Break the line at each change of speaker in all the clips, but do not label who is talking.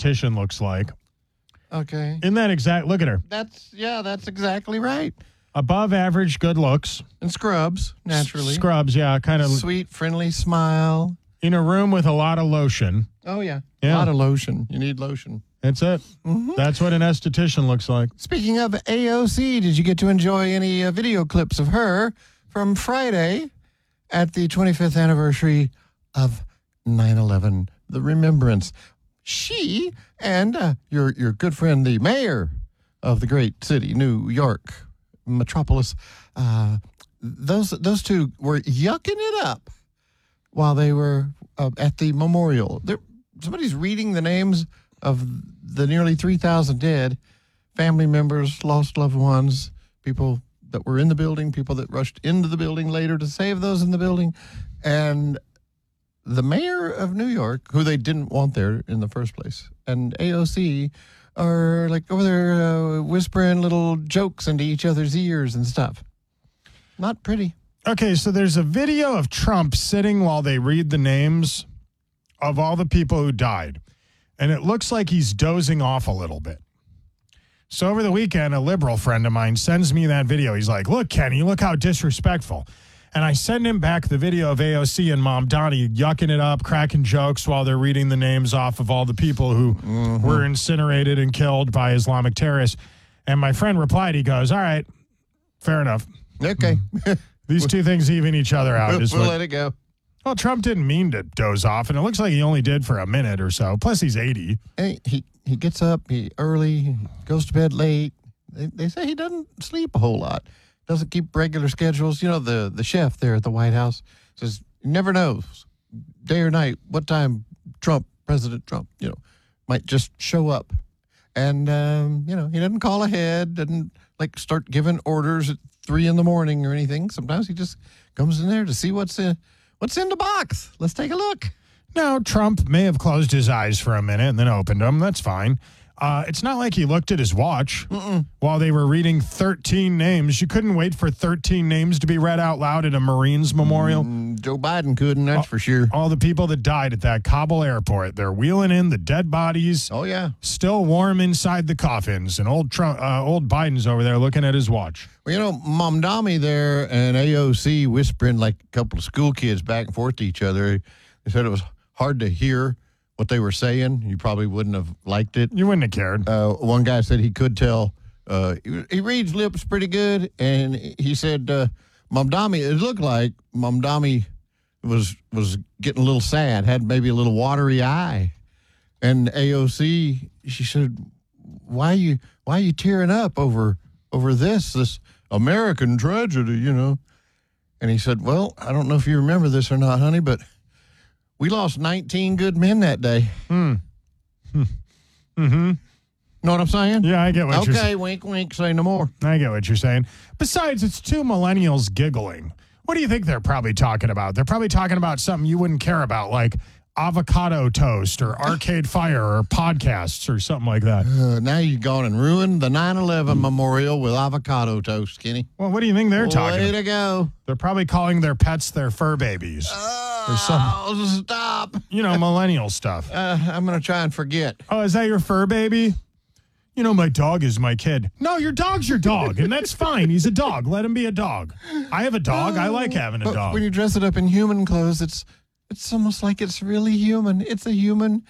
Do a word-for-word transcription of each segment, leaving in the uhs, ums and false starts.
esthetician looks like.
Okay.
Isn't that exact? Look at her.
That's, yeah, that's exactly right.
Above average good looks.
And scrubs, naturally.
Scrubs, yeah, kind of.
Sweet, friendly smile.
In a room with a lot of lotion.
Oh, yeah.
Yeah.
A lot of lotion. You need lotion.
That's it.
Mm-hmm.
That's what an esthetician looks like.
Speaking of A O C, did you get to enjoy any uh, video clips of her from Friday at the twenty-fifth anniversary of nine eleven, the remembrance? She and uh, your your good friend, the mayor of the great city, New York metropolis, uh, those those two were yucking it up while they were uh, at the memorial. There, somebody's reading the names of the nearly three thousand dead, family members, lost loved ones, people that were in the building, people that rushed into the building later to save those in the building, and the mayor of New York, who they didn't want there in the first place, and A O C are like over there uh, whispering little jokes into each other's ears and stuff. Not pretty.
Okay, so there's a video of Trump sitting while they read the names of all the people who died. And it looks like he's dozing off a little bit. So over the weekend, a liberal friend of mine sends me that video. He's like, look, Kenny, look how disrespectful. And I send him back the video of A O C and Mom Donnie yucking it up, cracking jokes while they're reading the names off of all the people who mm-hmm. were incinerated and killed by Islamic terrorists. And my friend replied, he goes, all right, fair enough.
Okay.
These two things even each other out.
We'll,
is
we'll
what,
let it go.
Well, Trump didn't mean to doze off, and it looks like he only did for a minute or so. Plus, he's eighty.
Hey, he, he gets up he early, he goes to bed late. They, they say he doesn't sleep a whole lot. Doesn't keep regular schedules. You know, the, the chef there at the White House says he never knows, day or night, what time Trump, President Trump, you know, might just show up. And, um, you know, he doesn't call ahead, doesn't, like, start giving orders at three in the morning or anything. Sometimes he just comes in there to see what's in, what's in the box. Let's take a look.
Now, Trump may have closed his eyes for a minute and then opened them. That's fine. Uh, it's not like he looked at his watch Mm-mm. while they were reading thirteen names. You couldn't wait for thirteen names to be read out loud at a Marines memorial.
Mm, Joe Biden couldn't, that's
all,
for sure.
All the people that died at that Kabul airport, they're wheeling in the dead bodies.
Oh, yeah.
Still warm inside the coffins. And old Trump, uh, old Biden's over there looking at his watch.
Well, you know, Mom Dami there and A O C whispering like a couple of school kids back and forth to each other. They said it was hard to hear what they were saying. You probably wouldn't have liked it.
You wouldn't have cared.
Uh, one guy said he could tell. Uh, he, he reads lips pretty good, and he said, uh, Mom Dami, it looked like Mom Dami was was getting a little sad, had maybe a little watery eye. And A O C, she said, why are you, why are you tearing up over over this, this American tragedy, you know? And he said, well, I don't know if you remember this or not, honey, but we lost nineteen good men that day.
Hmm. Hmm. Mm-hmm.
Know what I'm saying?
Yeah, I get what
okay,
you're saying.
Okay, wink, wink, say no more.
I get what you're saying. Besides, it's two millennials giggling. What do you think they're probably talking about? They're probably talking about something you wouldn't care about, like avocado toast or Arcade Fire or podcasts or something like that.
Uh, now you've gone and ruined the nine eleven memorial with avocado toast, Kenny.
Well, what do you think they're talking
Way
about?
to go.
They're probably calling their pets their fur babies.
Oh,
or some,
stop.
You know, millennial stuff.
Uh, I'm going to try and forget.
Oh, is that your fur baby? You know, my dog is my kid. No, your dog's your dog, and that's fine. He's a dog. Let him be a dog. I have a dog. I like having a
but
dog.
When you dress it up in human clothes, it's it's almost like it's really human. It's a human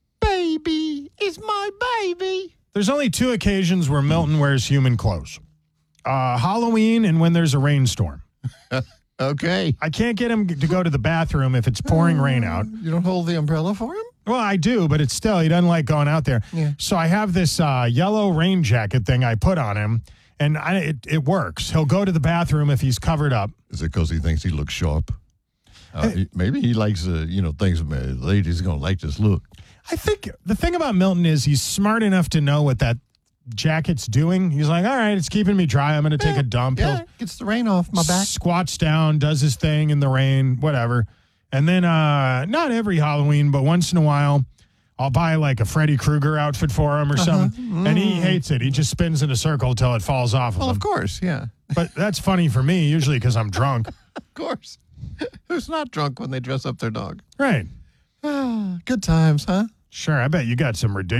baby. It's my baby.
There's only two occasions where Milton wears human clothes. Uh, Halloween and when there's a rainstorm.
Okay.
I can't get him to go to the bathroom if it's pouring uh, rain out.
You don't hold the umbrella for him?
Well, I do, but it's still, he doesn't like going out there.
Yeah.
So I have this uh, yellow rain jacket thing I put on him, and I, it, it works. He'll go to the bathroom if he's covered up.
Is it because he thinks he looks sharp? Uh,
Hey.
he, maybe he likes, uh, you know, thinks uh, ladies are going to like this look.
I think the thing about Milton is he's smart enough to know what that jacket's doing. He's like, all right, it's keeping me dry. I'm going to take a dump.
Yeah,
He'll
gets the rain off my back.
Squats down, does his thing in the rain, whatever. And then, uh, not every Halloween, but once in a while, I'll buy like a Freddy Krueger outfit for him or
Uh-huh.
something.
Mm.
And he hates it. He just spins in a circle until it falls off of
Well,
him.
of course, yeah.
But that's funny for me, usually because I'm drunk.
Of course. Who's not drunk when they dress up their dog?
Right.
Ah, good times, huh?
Sure, I bet you got some ridiculous